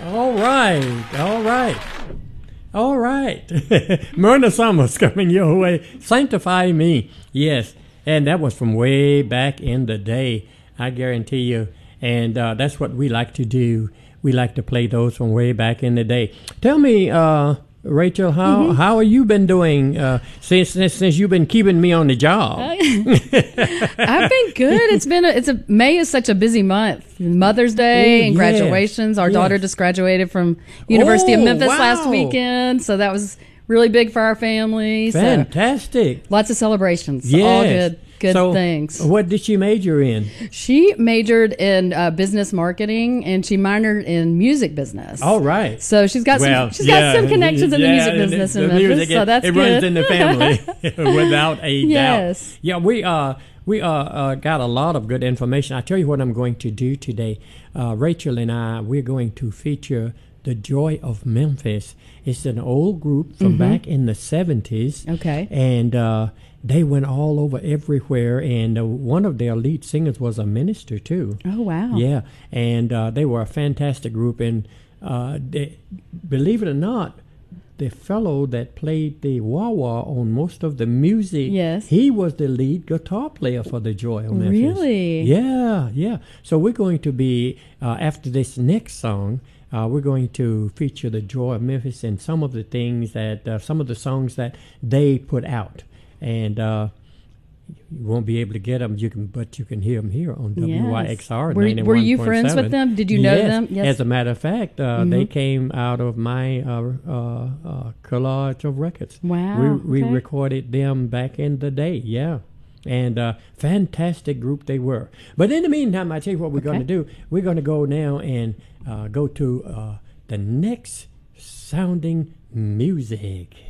All right. All right. All right. Myrna Summers coming your way. Sanctify Me. Yes. And that was from way back in the day, I guarantee you. And that's what we like to do. We like to play those from way back in the day. Tell me, Rachel, how have you been doing since you've been keeping me on the job? I've been good. May is such a busy month. Mother's Day and graduations. Our daughter just graduated from University of Memphis last weekend, so that was really big for our family. Fantastic. So lots of celebrations. Yes. All good things. What did she major in? She majored in business marketing, and she minored in music business. All right. So she's got some connections in the music business in Memphis. So that's good. It runs in the family without a doubt. Yeah, we got a lot of good information. I tell you what I'm going to do today. Rachel and I, we're going to feature the Joy of Memphis. It's an old group from back in the 70s. Okay. And they went all over everywhere, and one of their lead singers was a minister, too. Oh, wow. Yeah, and they were a fantastic group, and believe it or not, the fellow that played the wah-wah on most of the music, he was the lead guitar player for the Joy of Memphis. Really? Yeah. So we're going to be, after this next song, we're going to feature the Joy of Memphis and some of the things that, some of the songs that they put out. And you won't be able to get them, but you can hear them here on WYXR. Were you friends with them? Did you know them? Yes. As a matter of fact, they came out of my collage of records. Wow. We recorded them back in the day, And fantastic group they were. But in the meantime, I tell you what we're going to do. We're going to go now and go to the next sounding music.